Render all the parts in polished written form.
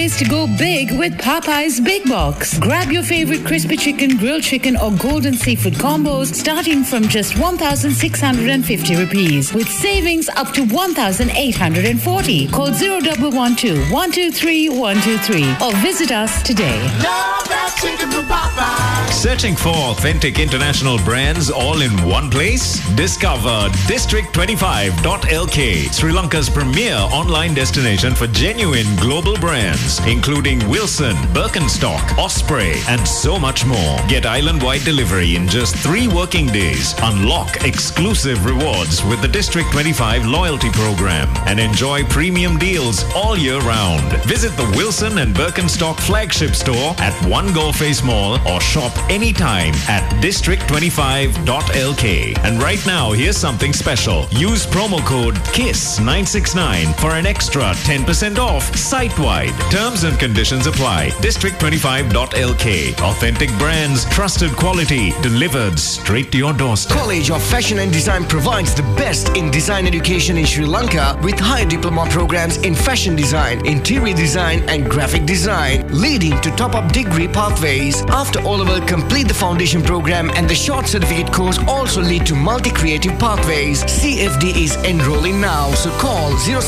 place to go big with Popeye's Big Box. Grab your favorite crispy chicken, grilled chicken or golden seafood combos starting from just 1,650 rupees with savings up to 1,840. Call 0112 123 123 or visit us today. Love that chicken from Popeye. Searching for authentic international brands all in one place? Discover District25.lk, Sri Lanka's premier online destination for genuine global brands, including Wilson, Birkenstock, Osprey, and so much more. Get island-wide delivery in just 3 working days. Unlock exclusive rewards with the District 25 loyalty program and enjoy premium deals all year round. Visit the Wilson and Birkenstock flagship store at One Go Face Mall or shop anytime at District25.lk. And right now, here's something special. Use promo code KISS969 for an extra 10% off site-wide. Terms and conditions apply. District25.lk. Authentic brands, trusted quality, delivered straight to your doorstep. College of Fashion and Design provides the best in design education in Sri Lanka with high diploma programs in fashion design, interior design and graphic design, leading to top-up degree pathways. After O-level, complete the foundation program and the short certificate course also lead to multi-creative pathways. CFD is enrolling now, so call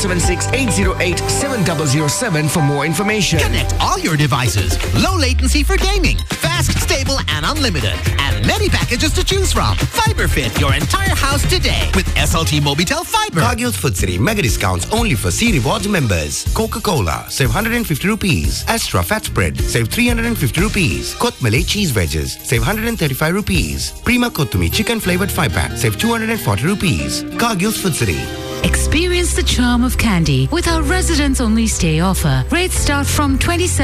076-808-7007 for more information. Connect all your devices. Low latency for gaming. Fast, stable and unlimited. And many packages to choose from. FiberFit your entire house today with SLT Mobitel Fiber. Cargill's Food City mega discounts only for C Rewards members. Coca-Cola, save 150 rupees. Astra Fat Spread, save 350 rupees. Kotmale Cheese Wedges, save 135 rupees. Prima Kothumi Chicken Flavored 5-pack, save 240 rupees. Cargill's Food City. Experience the charm of Kandy with our residents-only stay offer. Rates start from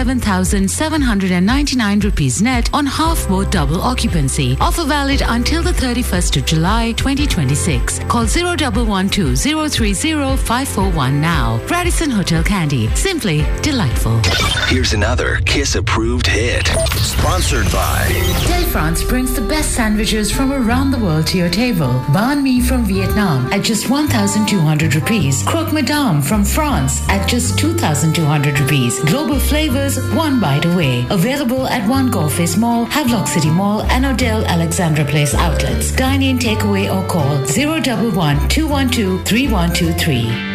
27,799 rupees net on half-boat double occupancy. Offer valid until the 31st of July 2026. Call 0112 030 541 now. Radisson Hotel Kandy. Simply delightful. Here's another Kiss-approved hit. Sponsored by Delfrance brings the best sandwiches from around the world to your table. Banh mi from Vietnam at just 1,200 rupees. Croque Madame from France at just 2,200 rupees. Global flavors, one bite away. Available at One Golf Face Mall, Havelock City Mall, and Odell Alexandra Place outlets. Dine in, takeaway, or call 011 212 3123.